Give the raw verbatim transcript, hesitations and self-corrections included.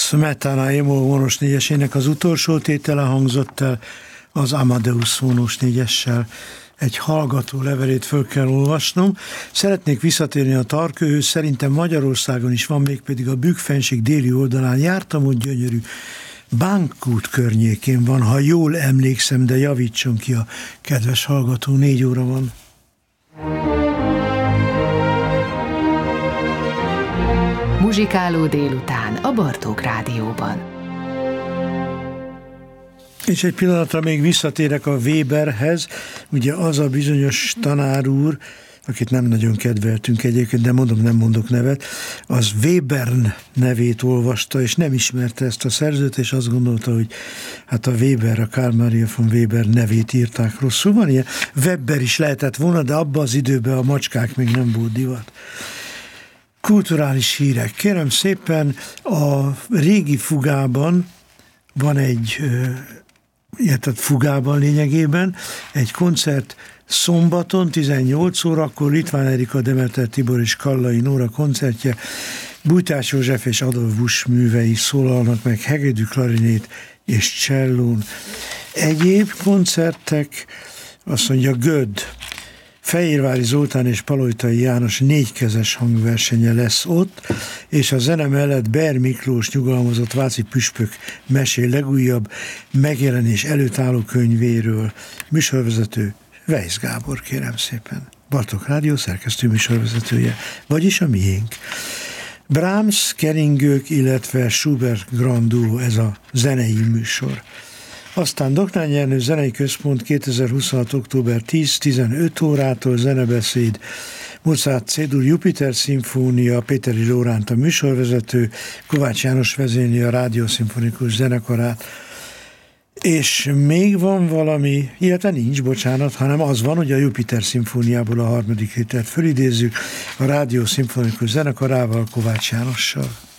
Smetana Emol vonós négyesének az utolsó tétele hangzott el, az Amadeus vonós négyessel. Egy hallgató levelét föl kell olvasnom. Szeretnék visszatérni a Tarkőhöz, szerintem Magyarországon is van, mégpedig a Bükk-fennsík déli oldalán. Jártam, ott gyönyörű Bánkút környékén van, ha jól emlékszem, de javítson ki a kedves hallgató, négy óra van. Muzsikáló délután a Bartók Rádióban. És egy pillanatra még visszatérek a Weberhez, ugye az a bizonyos tanár úr, akit nem nagyon kedveltünk egyébként, de mondom, nem mondok nevet, az Webern nevét olvasta, és nem ismerte ezt a szerzőt, és azt gondolta, hogy hát a Weber, a Karl Maria von Weber nevét írták rosszul. Van ilyen, Weber is lehetett volna, de abban az időben a macskák még nem volt divat. Kulturális hírek. Kérem szépen, a régi fugában van egy, illetve fugában lényegében, egy koncert szombaton, tizennyolc órakor, Litván Erika, Demeter Tibor és Kallai Nóra koncertje, Bújtás József és Adolf Busch művei szólalnak meg, hegedű, klarinét és csellón. Egyéb koncertek, azt mondja, Göd, Fehérvári Zoltán és Palojtai János négykezes hangversenye lesz ott, és a zene mellett Ber Miklós nyugalmazott Váci püspök mesél legújabb megjelenés előtt álló könyvéről. Műsorvezető Weisz Gábor, kérem szépen. Bartók Rádió szerkesztő műsorvezetője, vagyis a miénk. Brahms, keringők, illetve Schubert Grand Duo, ez a zenei műsor. Aztán Doknányi Ernő Zenei Központ kétezer-huszonhat. október tíz-tizenöt órától zenebeszéd, Mozart C-dur Jupiter szimfónia, Péteri Lóránt a műsorvezető, Kovács János vezényli a Rádiószimfonikus zenekarát. És még van valami, illetve nincs, bocsánat, hanem az van, hogy a Jupiter szimfóniából a harmadik hétet fölidézzük a Rádiószimfonikus zenekarával, Kovács Jánossal.